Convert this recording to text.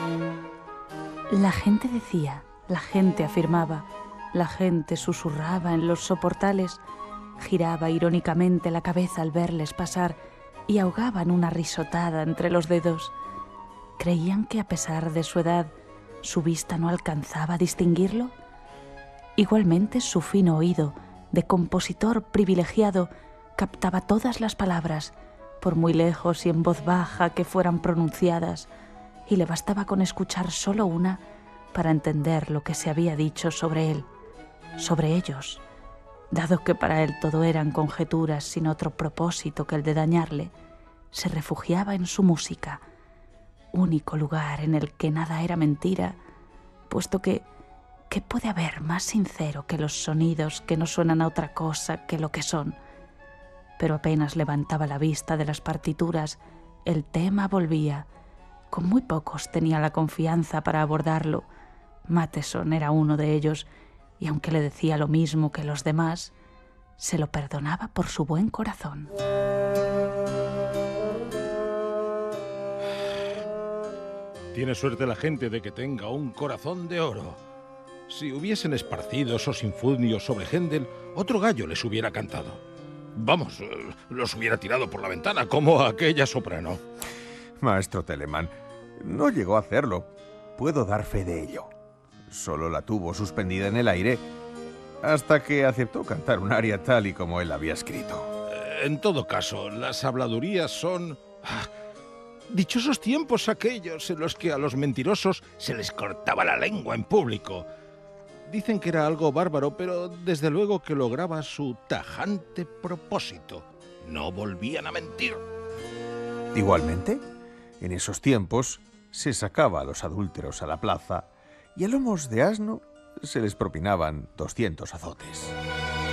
La gente decía, la gente afirmaba, la gente susurraba en los soportales, giraba irónicamente la cabeza al verles pasar y ahogaban una risotada entre los dedos. ¿Creían que a pesar de su edad, su vista no alcanzaba a distinguirlo? Igualmente su fino oído, de compositor privilegiado, captaba todas las palabras, por muy lejos y en voz baja que fueran pronunciadas, y le bastaba con escuchar solo una para entender lo que se había dicho sobre él, sobre ellos. Dado que para él todo eran conjeturas sin otro propósito que el de dañarle, se refugiaba en su música, único lugar en el que nada era mentira, puesto que ¿qué puede haber más sincero que los sonidos que no suenan a otra cosa que lo que son? Pero apenas levantaba la vista de las partituras, el tema volvía. Con muy pocos tenía la confianza para abordarlo. Matteson era uno de ellos, y aunque le decía lo mismo que los demás, se lo perdonaba por su buen corazón. Tiene suerte la gente de que tenga un corazón de oro. Si hubiesen esparcido esos infundios sobre Händel, otro gallo les hubiera cantado. Vamos, los hubiera tirado por la ventana, como a aquella soprano. Maestro Telemann, no llegó a hacerlo. Puedo dar fe de ello. Solo la tuvo suspendida en el aire hasta que aceptó cantar un aria tal y como él había escrito. En todo caso, las habladurías son... dichosos tiempos aquellos en los que a los mentirosos se les cortaba la lengua en público. Dicen que era algo bárbaro, pero desde luego que lograba su tajante propósito. No volvían a mentir. Igualmente, en esos tiempos se sacaba a los adúlteros a la plaza y a lomos de asno se les propinaban 200 azotes.